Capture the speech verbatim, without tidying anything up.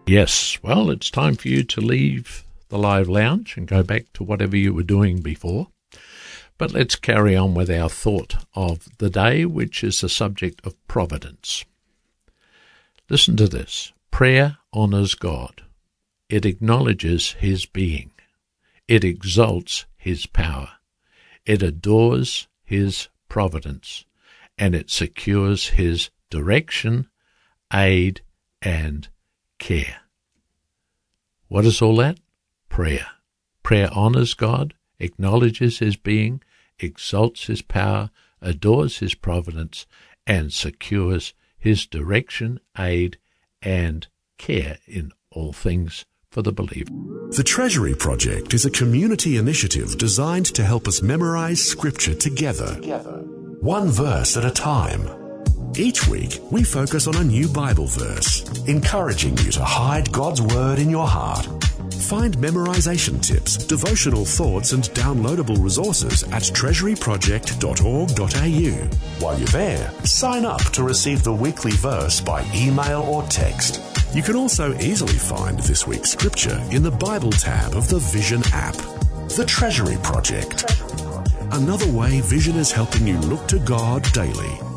Yes, well, it's time for you to leave the live lounge and go back to whatever you were doing before. But let's carry on with our thought of the day, which is the subject of providence. Listen to this. Prayer honours God. It acknowledges his being. It exalts his power. It adores his providence. And it secures his direction, aid, and care. What is all that? Prayer. Prayer honours God, acknowledges his being, exalts his power, adores his providence, and secures his direction, aid, and care in all things for the believer. The Treasury Project is a community initiative designed to help us memorize Scripture together, one verse at a time. Each week, we focus on a new Bible verse, encouraging you to hide God's Word in your heart. Find memorization tips, devotional thoughts, and downloadable resources at treasury project dot org dot a u. While you're there, sign up to receive the weekly verse by email or text. You can also easily find this week's scripture in the Bible tab of the Vision app. The Treasury Project. Another way Vision is helping you look to God daily.